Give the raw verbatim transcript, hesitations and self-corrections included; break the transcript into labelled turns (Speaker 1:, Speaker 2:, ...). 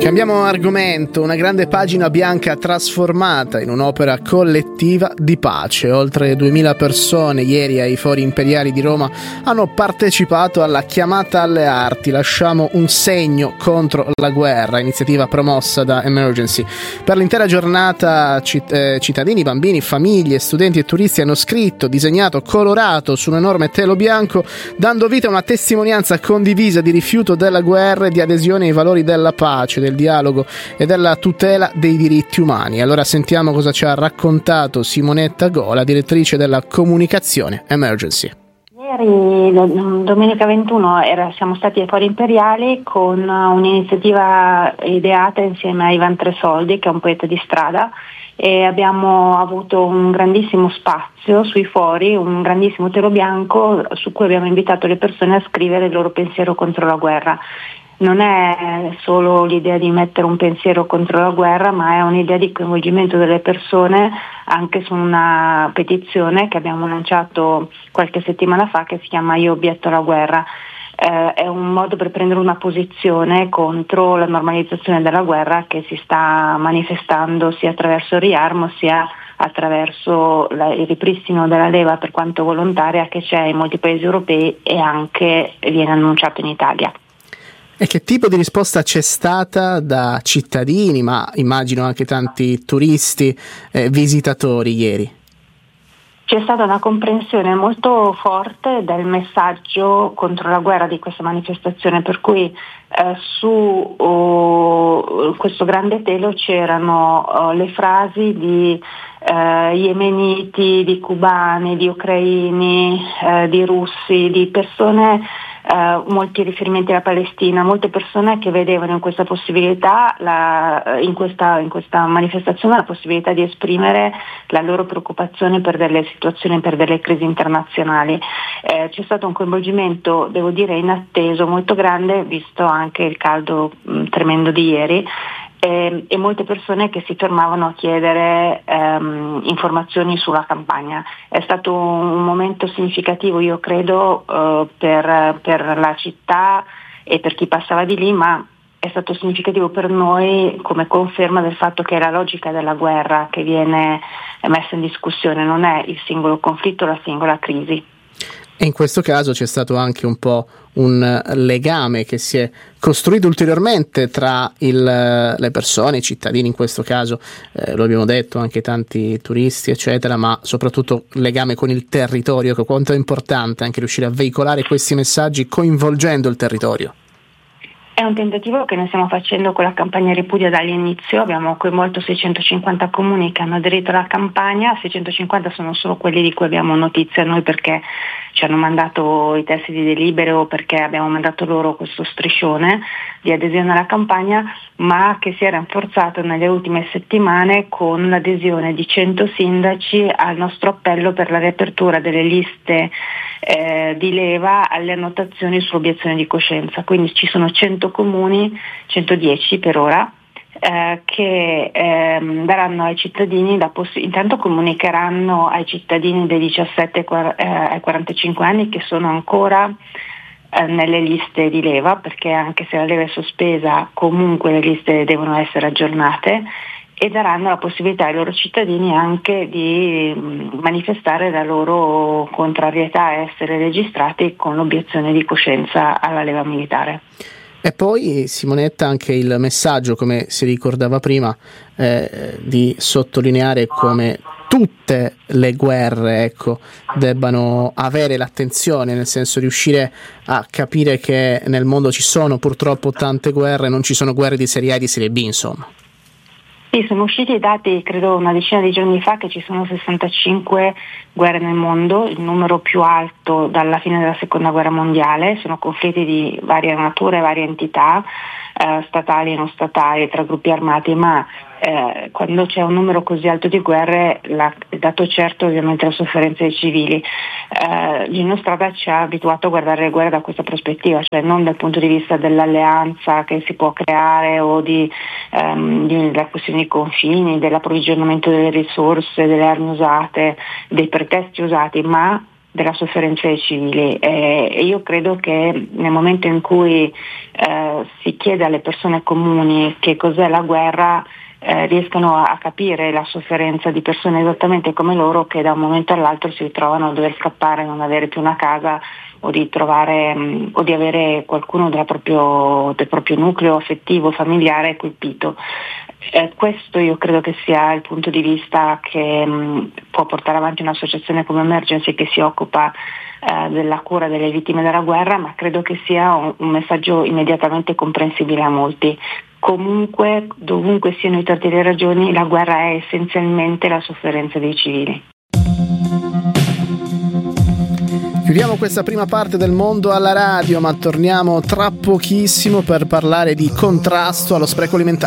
Speaker 1: Cambiamo argomento, una grande pagina bianca trasformata in un'opera collettiva di pace. Oltre duemila persone ieri ai Fori Imperiali di Roma hanno partecipato alla chiamata alle arti. Lasciamo un segno contro la guerra, iniziativa promossa da Emergency. Per l'intera giornata citt- eh, cittadini, bambini, famiglie, studenti e turisti hanno scritto, disegnato, colorato su un enorme telo bianco, dando vita a una testimonianza condivisa di rifiuto della guerra e di adesione ai valori della pace, del dialogo e della tutela dei diritti umani. Allora sentiamo cosa ci ha raccontato Simonetta Gola, direttrice della comunicazione Emergency.
Speaker 2: Ieri, domenica ventuno, era, siamo stati ai Fori Imperiali con un'iniziativa ideata insieme a Ivan Tresoldi, che è un poeta di strada, e abbiamo avuto un grandissimo spazio sui fori, un grandissimo telo bianco su cui abbiamo invitato le persone a scrivere il loro pensiero contro la guerra. Non è solo l'idea di mettere un pensiero contro la guerra, ma è un'idea di coinvolgimento delle persone anche su una petizione che abbiamo lanciato qualche settimana fa, che si chiama Io obietto la guerra. Eh, è un modo per prendere una posizione contro la normalizzazione della guerra che si sta manifestando sia attraverso il riarmo sia attraverso la, il ripristino della leva, per quanto volontaria, che c'è in molti paesi europei e anche viene annunciato in Italia.
Speaker 1: E che tipo di risposta c'è stata da cittadini, ma immagino anche tanti turisti, eh, visitatori ieri?
Speaker 2: C'è stata una comprensione molto forte del messaggio contro la guerra di questa manifestazione, per cui eh, su oh, questo grande telo c'erano oh, le frasi di eh, yemeniti, di cubani, di ucraini, eh, di russi, di persone, eh, molti riferimenti alla Palestina, molte persone che vedevano in questa possibilità, la, in, questa, in questa manifestazione, la possibilità di esprimere la loro preoccupazione per delle situazioni, per delle crisi internazionali. Eh, c'è stato un coinvolgimento, devo dire, inatteso, molto grande, visto anche il caldo mh, tremendo di ieri, e, e molte persone che si fermavano a chiedere ehm, informazioni sulla campagna. È stato un momento significativo, io credo, eh, per, per la città e per chi passava di lì, ma è stato significativo per noi come conferma del fatto che è la logica della guerra che viene messa in discussione, non è il singolo conflitto, la singola crisi.
Speaker 1: E in questo caso c'è stato anche un po' un legame che si è costruito ulteriormente tra il, le persone, i cittadini in questo caso, eh, lo abbiamo detto, anche tanti turisti eccetera, ma soprattutto legame con il territorio, che quanto è importante anche riuscire a veicolare questi messaggi coinvolgendo il territorio.
Speaker 2: È un tentativo che noi stiamo facendo con la campagna Ripudio dall'inizio, abbiamo coinvolto seicentocinquanta comuni che hanno aderito alla campagna, seicentocinquanta sono solo quelli di cui abbiamo notizia noi perché ci hanno mandato i testi di delibere o perché abbiamo mandato loro questo striscione di adesione alla campagna, ma che si è rinforzato nelle ultime settimane con l'adesione di cento sindaci al nostro appello per la riapertura delle liste eh, di leva alle annotazioni sull'obiezione di coscienza. Quindi ci sono cento comuni, centodieci per ora, eh, che ehm, daranno ai cittadini, la poss- intanto comunicheranno ai cittadini dai diciassette ai quarantacinque anni che sono ancora eh, nelle liste di leva, perché anche se la leva è sospesa comunque le liste devono essere aggiornate, e daranno la possibilità ai loro cittadini anche di mh, manifestare la loro contrarietà a essere registrati con l'obiezione di coscienza alla leva militare.
Speaker 1: E poi, Simonetta, anche il messaggio, come si ricordava prima, eh, di sottolineare come tutte le guerre, ecco, debbano avere l'attenzione, nel senso riuscire a capire che nel mondo ci sono purtroppo tante guerre, non ci sono guerre di serie A e di serie B, insomma.
Speaker 2: Sì, sono usciti i dati, credo una decina di giorni fa, che ci sono sessantacinque guerre nel mondo, il numero più alto dalla fine della seconda guerra mondiale. Sono conflitti di varia natura e varie entità, eh, statali e non statali, tra gruppi armati, ma eh, quando c'è un numero così alto di guerre, la, il dato certo è ovviamente la sofferenza dei civili. Eh, Gino Strada ci ha abituato a guardare le guerre da questa prospettiva, cioè non dal punto di vista dell'alleanza che si può creare o di, ehm, di della questione dei confini, dell'approvvigionamento delle risorse, delle armi usate, dei pretesti usati, ma della sofferenza dei civili, e, e io credo che nel momento in cui eh, si chiede alle persone comuni che cos'è la guerra, Eh, riescano a, a capire la sofferenza di persone esattamente come loro, che da un momento all'altro si ritrovano a dover scappare, non avere più una casa, o di trovare mh, o di avere qualcuno della proprio, del proprio nucleo affettivo, familiare colpito. Eh, questo io credo che sia il punto di vista che mh, può portare avanti un'associazione come Emergency, che si occupa eh, della cura delle vittime della guerra, ma credo che sia un, un messaggio immediatamente comprensibile a molti. Comunque, dovunque siano i torti e le ragioni, la guerra è essenzialmente la sofferenza dei civili.
Speaker 1: Chiudiamo questa prima parte del Mondo alla radio, ma torniamo tra pochissimo per parlare di contrasto allo spreco alimentare.